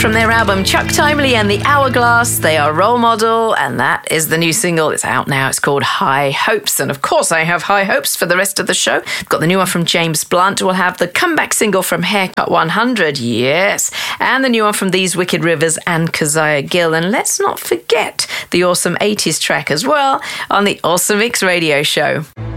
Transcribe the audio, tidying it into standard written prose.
From their album Chuck Timely and the Hourglass, they are Role Model, and that is the new single. It's out now. It's called High Hopes. And of course, I have high hopes for the rest of the show. I've got the new one from James Blunt. We'll have the comeback single from Haircut 100, yes, and the new one from These Wicked Rivers and Keziah Gill. And let's not forget the awesome 80s track as well on the Awesome Mix Radio Show.